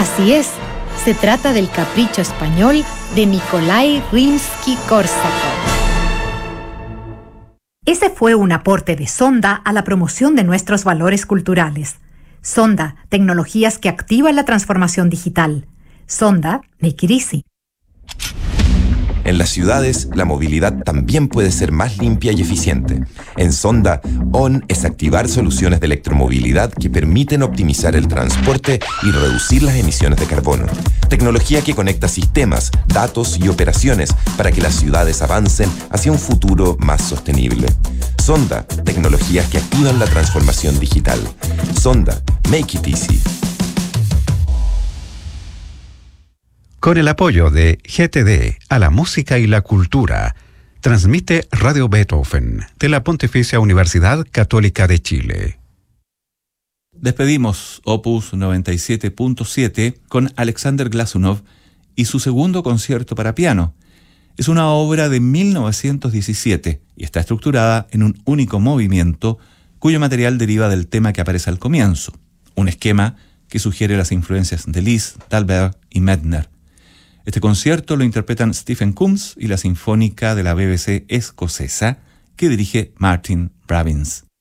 Así es, se trata del Capricho Español de Nikolai Rimsky-Korsakov. Ese fue un aporte de Sonda a la promoción de nuestros valores culturales. Sonda, tecnologías que activan la transformación digital. Sonda, make it easy. En las ciudades, la movilidad también puede ser más limpia y eficiente. En Sonda, ON es activar soluciones de electromovilidad que permiten optimizar el transporte y reducir las emisiones de carbono. Tecnología que conecta sistemas, datos y operaciones para que las ciudades avancen hacia un futuro más sostenible. Sonda, tecnologías que activan la transformación digital. Sonda, make it easy. Con el apoyo de GTD a la música y la cultura, transmite Radio Beethoven de la Pontificia Universidad Católica de Chile. Despedimos Opus 97.7 con Alexander Glazunov y su segundo concierto para piano. Es una obra de 1917 y está estructurada en un único movimiento cuyo material deriva del tema que aparece al comienzo, un esquema que sugiere las influencias de Liszt, Thalberg y Medtner. Este concierto lo interpretan Stephen Coombs y la Sinfónica de la BBC escocesa que dirige Martin Bravins.